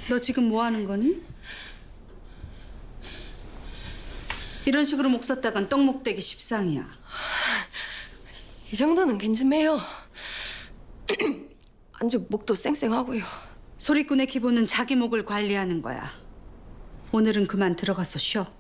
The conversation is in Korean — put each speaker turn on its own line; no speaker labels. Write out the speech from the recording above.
너 지금 뭐 하는 거니? 이런 식으로 목 썼다간 떡목 되기 십상이야.
이 정도는 괜찮매요. 안주 목도 쌩쌩하고요.
소리꾼의 기본은 자기 목을 관리하는 거야. 오늘은 그만 들어가서 쉬어.